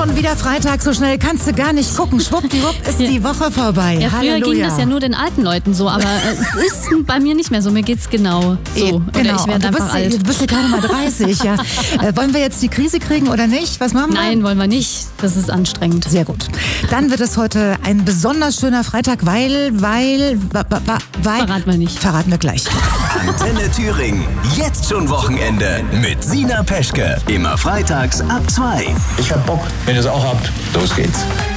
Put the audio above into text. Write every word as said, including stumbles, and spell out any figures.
Schon wieder Freitag, so schnell kannst du gar nicht gucken. Schwuppdiwupp ist Ja. die Woche vorbei. Ja, früher Halleluja. ging das ja nur den alten Leuten so, aber äh, es ist bei mir nicht mehr so. Mir geht's genau so. Eben, Oder genau. ich Und werde du einfach bist, alt. du bist ja gerade mal dreißig. Ja. Äh, wollen wir jetzt die Krise kriegen oder nicht? Was machen wir? Nein, wollen wir nicht. Das ist anstrengend. Sehr gut. Dann wird es heute ein besonders schöner Freitag, weil, weil, wa- wa- wa- weil... Verraten wir nicht. Verraten wir gleich. Antenne Thüringen. Jetzt schon Wochenende mit Sina Peschke. Immer freitags ab zwei. Ich hab Bock. Wenn ihr es auch habt, los geht's.